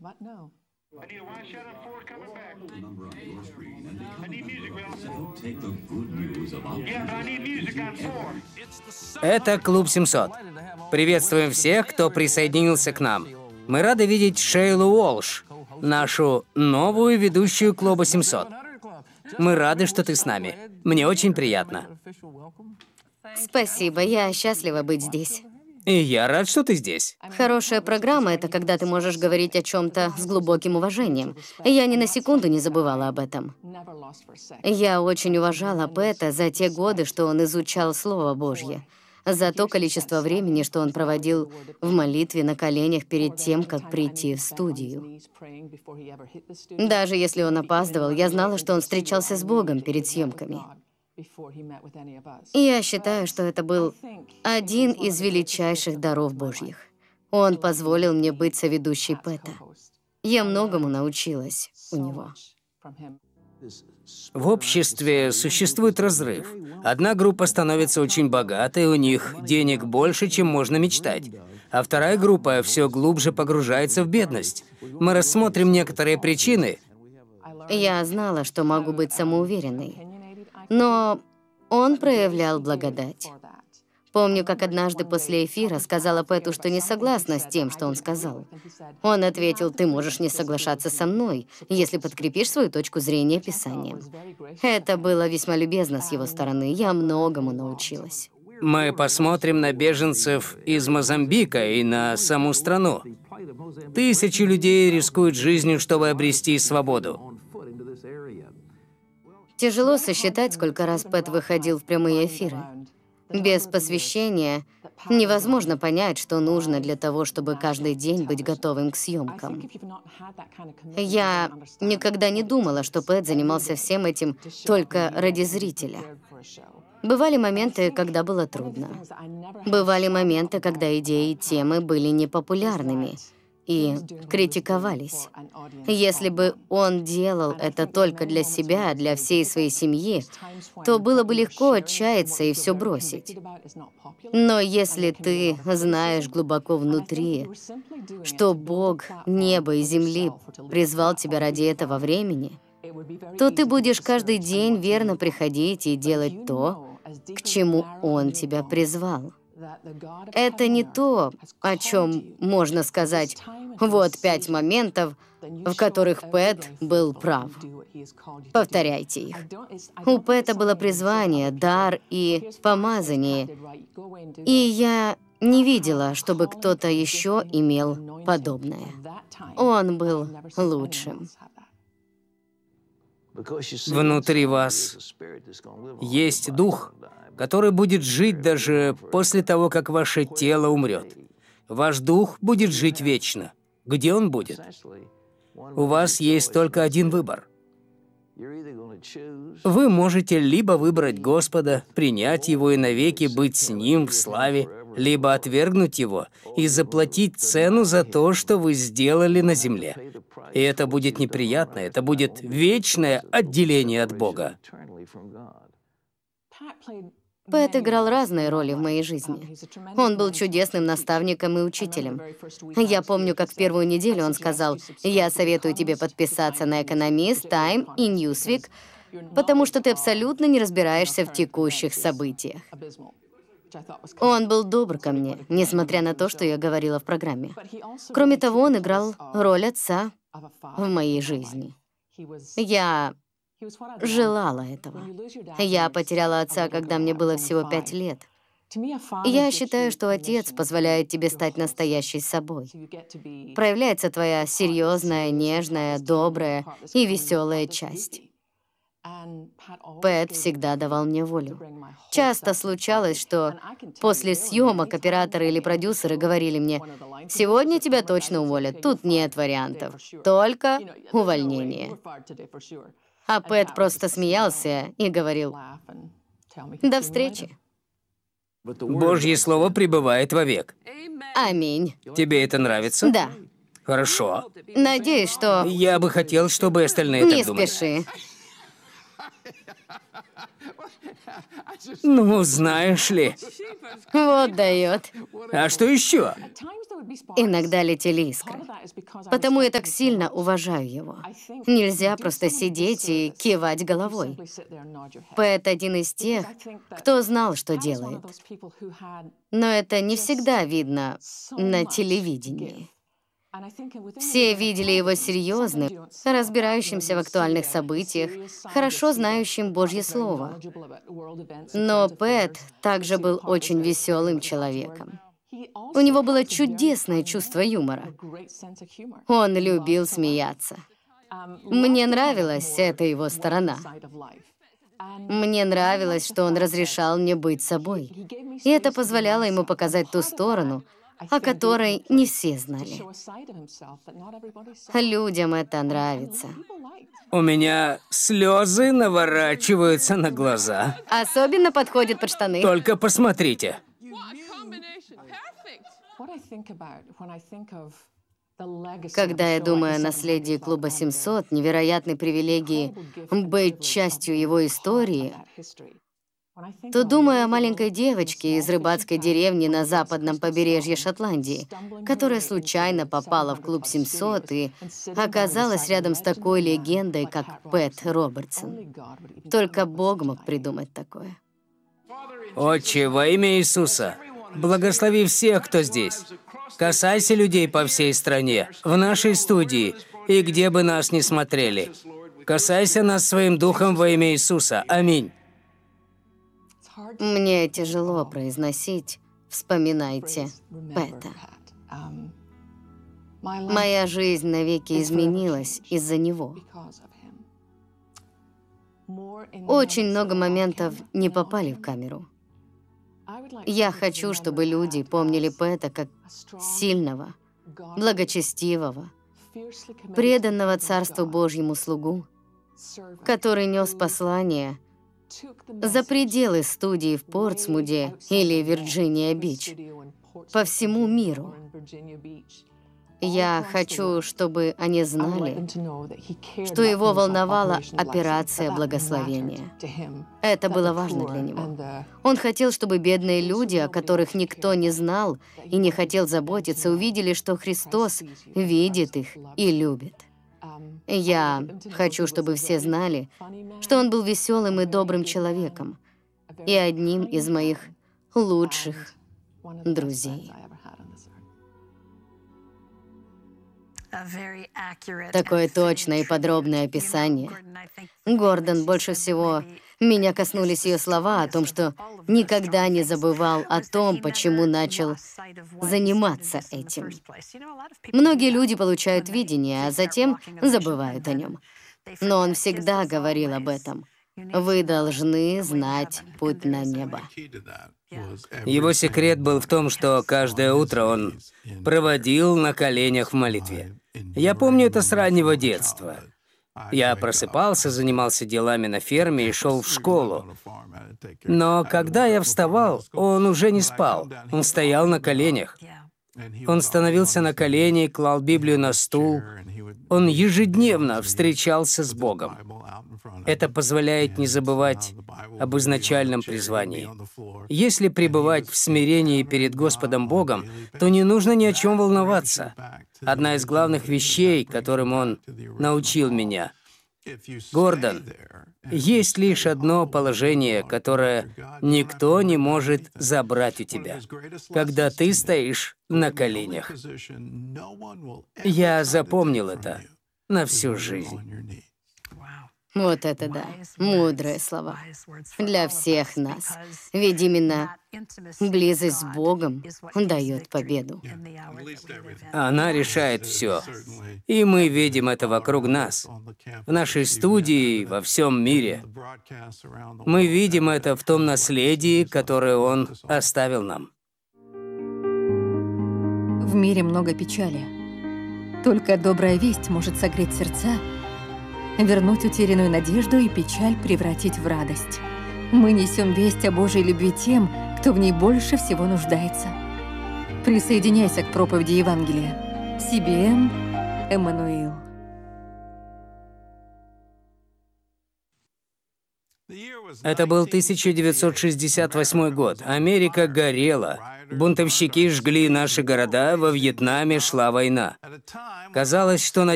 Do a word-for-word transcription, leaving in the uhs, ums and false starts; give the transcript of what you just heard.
Это Клуб семьсот. Приветствуем всех, кто присоединился к нам. Мы рады видеть Шейлу Уолш, нашу новую ведущую Клуба семьсот. Мы рады, что ты с нами. Мне очень приятно. Спасибо, я счастлива быть здесь. И я рад, что ты здесь. Хорошая программа — это когда ты можешь говорить о чем-то с глубоким уважением. Я ни на секунду не забывала об этом. Я очень уважала Пэта за те годы, что он изучал Слово Божье, за то количество времени, что он проводил в молитве на коленях перед тем, как прийти в студию. Даже если он опаздывал, я знала, что он встречался с Богом перед съемками. И я считаю, что это был один из величайших даров Божьих. Он позволил мне быть соведущей Пэта. Я многому научилась у него. В обществе существует разрыв. Одна группа становится очень богатой, у них денег больше, чем можно мечтать. А вторая группа все глубже погружается в бедность. Мы рассмотрим некоторые причины. Я знала, что могу быть самоуверенной. Но он проявлял благодать. Помню, как однажды после эфира сказала Пэту, что не согласна с тем, что он сказал. Он ответил: «Ты можешь не соглашаться со мной, если подкрепишь свою точку зрения Писанием». Это было весьма любезно с его стороны. Я многому научилась. Мы посмотрим на беженцев из Мозамбика и на саму страну. Тысячи людей рискуют жизнью, чтобы обрести свободу. Тяжело сосчитать, сколько раз Пэт выходил в прямые эфиры. Без посвящения невозможно понять, что нужно для того, чтобы каждый день быть готовым к съемкам. Я никогда не думала, что Пэт занимался всем этим только ради зрителя. Бывали моменты, когда было трудно. Бывали моменты, когда идеи и темы были непопулярными и критиковались. Если бы он делал это только для себя, для всей своей семьи, то было бы легко отчаяться и все бросить. Но если ты знаешь глубоко внутри, что Бог неба и земли призвал тебя ради этого времени, то ты будешь каждый день верно приходить и делать то, к чему Он тебя призвал. Это не то, о чем можно сказать: вот пять моментов, в которых Пэт был прав. Повторяйте их. У Пэта было призвание, дар и помазание, и я не видела, чтобы кто-то еще имел подобное. Он был лучшим. Внутри вас есть дух, который будет жить даже после того, как ваше тело умрет. Ваш дух будет жить вечно. Где он будет? У вас есть только один выбор. Вы можете либо выбрать Господа, принять Его и навеки быть с Ним в славе, либо отвергнуть Его и заплатить цену за то, что вы сделали на земле. И это будет неприятно, это будет вечное отделение от Бога. Пэт играл разные роли в моей жизни. Он был чудесным наставником и учителем. Я помню, как в первую неделю он сказал: «Я советую тебе подписаться на «Экономист», «Тайм» и «Ньюсвик», потому что ты абсолютно не разбираешься в текущих событиях». Он был добр ко мне, несмотря на то, что я говорила в программе. Кроме того, он играл роль отца в моей жизни. Я желала этого. Я потеряла отца, когда мне было всего пять лет. Я считаю, что отец позволяет тебе стать настоящей собой. Проявляется твоя серьезная, нежная, добрая и веселая часть. Пэт всегда давал мне волю. Часто случалось, что после съемок операторы или продюсеры говорили мне: «Сегодня тебя точно уволят, тут нет вариантов, только увольнение». А Пэт просто смеялся и говорил: «До встречи». Божье Слово пребывает вовек. Аминь. Тебе это нравится? Да. Хорошо. Надеюсь, что... Я бы хотел, чтобы остальные Не так думали. спеши. Ну, знаешь ли. Вот дает. А что еще? Иногда летели искры. Потому я так сильно уважаю его. Нельзя просто сидеть и кивать головой. Пэт один из тех, кто знал, что делает. Но это не всегда видно на телевидении. Все видели его серьезным, разбирающимся в актуальных событиях, хорошо знающим Божье Слово. Но Пэт также был очень веселым человеком. У него было чудесное чувство юмора. Он любил смеяться. Мне нравилась эта его сторона. Мне нравилось, что он разрешал мне быть собой. И это позволяло ему показать ту сторону, о которой не все знали. Людям это нравится. У меня слезы наворачиваются на глаза. Особенно подходит под штаны. Только посмотрите. Когда я думаю о наследии Клуба семьсот, невероятной привилегии быть частью его истории, то думаю о маленькой девочке из рыбацкой деревни на западном побережье Шотландии, которая случайно попала в Клуб семьсот и оказалась рядом с такой легендой, как Пэт Робертсон. Только Бог мог придумать такое. Отче, во имя Иисуса, благослови всех, кто здесь. Касайся людей по всей стране, в нашей студии и где бы нас ни смотрели. Касайся нас своим духом во имя Иисуса. Аминь. Мне тяжело произносить «вспоминайте Пэта». Моя жизнь навеки изменилась из-за него. Очень много моментов не попали в камеру. Я хочу, чтобы люди помнили Пэта как сильного, благочестивого, преданного Царству Божьему слугу, который нес послание за пределы студии в Портсмуде или Вирджиния-Бич, по всему миру. Я хочу, чтобы они знали, что его волновала операция благословения. Это было важно для него. Он хотел, чтобы бедные люди, о которых никто не знал и не хотел заботиться, увидели, что Христос видит их и любит. Я хочу, чтобы все знали, что он был веселым и добрым человеком и одним из моих лучших друзей. Такое точное и подробное описание. Гордон, больше всего меня коснулись ее слова о том, что никогда не забывал о том, почему начал заниматься этим. Многие люди получают видение, а затем забывают о нем. Но он всегда говорил об этом. Вы должны знать путь на небо. Его секрет был в том, что каждое утро он проводил на коленях в молитве. Я помню это с раннего детства. Я просыпался, занимался делами на ферме и шел в школу. Но когда я вставал, он уже не спал. Он стоял на коленях. Он становился на колени, клал Библию на стул. Он ежедневно встречался с Богом. Это позволяет не забывать об изначальном призвании. Если пребывать в смирении перед Господом Богом, то не нужно ни о чем волноваться. Одна из главных вещей, которым Он научил меня. Гордон, есть лишь одно положение, которое никто не может забрать у тебя, когда ты стоишь на коленях. Я запомнил это на всю жизнь. Вот это да, мудрые слова для всех нас. Ведь именно близость с Богом дает победу. Она решает все. И мы видим это вокруг нас, в нашей студии, во всем мире. Мы видим это в том наследии, которое Он оставил нам. В мире много печали. Только добрая весть может согреть сердца, вернуть утерянную надежду и печаль превратить в радость. Мы несем весть о Божьей любви тем, кто в ней больше всего нуждается. Присоединяйся к проповеди Евангелия. си би эн Эммануил. Это был тысяча девятьсот шестьдесят восьмой год. Америка горела. Бунтовщики жгли наши города, во Вьетнаме шла война. Казалось, что на